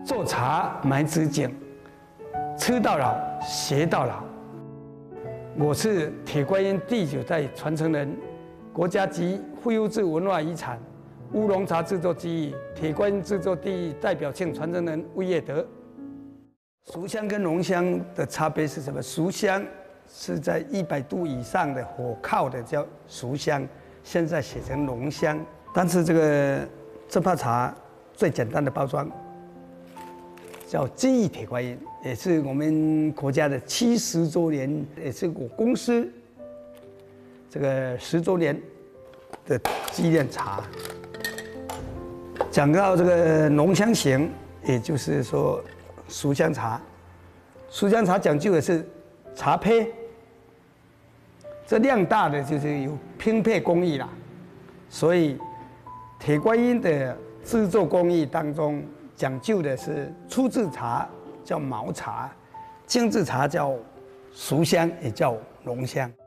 做茶埋子井，吃到老，学到老。我是铁观音第9代传承人，国家级非物质文化遗产乌龙茶制作技艺铁观音制作第1代表性传承人魏业德。熟香跟浓香的差别是什么？熟香是在100度以上的火烤的叫熟香，现在写成浓香。但是这泡茶最简单的包装叫记忆铁观音，也是我们国家的70周年，也是我公司10周年的纪念茶。讲到浓香型，也就是说熟香茶。熟香茶讲究的是茶胚，这量大的就是有拼配工艺啦。所以铁观音的制作工艺当中讲究的是粗制茶叫毛茶，精制茶叫熟香，也叫浓香。